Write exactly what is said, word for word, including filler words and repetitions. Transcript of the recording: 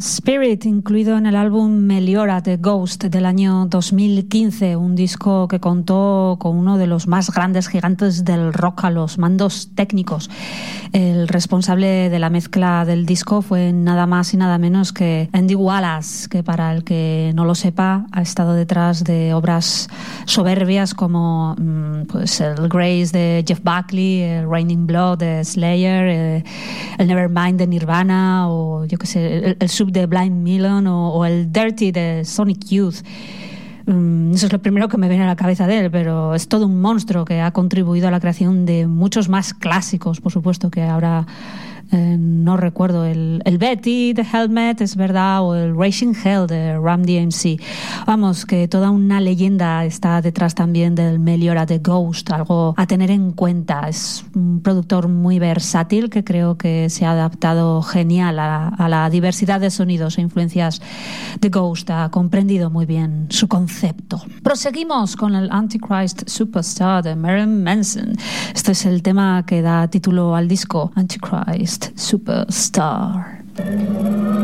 Spirit, incluido en el álbum Meliora de Ghost del año dos mil quince, un disco que contó con uno de los más grandes gigantes del rock a los mandos técnicos. El responsable de la mezcla del disco fue nada más y nada menos que Andy Wallace, que para el que no lo sepa ha estado detrás de obras soberbias como pues, el Grace de Jeff Buckley, el Raining Blood de Slayer, el, el Nevermind de Nirvana, o yo qué sé, el, el Sub de Blind Melon, o, o el Dirty de Sonic Youth. Um, eso es lo primero que me viene a la cabeza de él, pero es todo un monstruo que ha contribuido a la creación de muchos más clásicos, por supuesto, que ahora eh, no recuerdo. El, el Betty de Helmet, es verdad, o el Raging Hell de Ram D M C. Vamos, que toda una leyenda está detrás también del Meliora de Ghost, algo a tener en cuenta. Es un productor muy versátil que creo que se ha adaptado genial a, a la diversidad de sonidos e influencias de Ghost. Ha comprendido muy bien su concepto. Proseguimos con el Antichrist Superstar de Marilyn Manson. Este es el tema que da título al disco, Antichrist Superstar.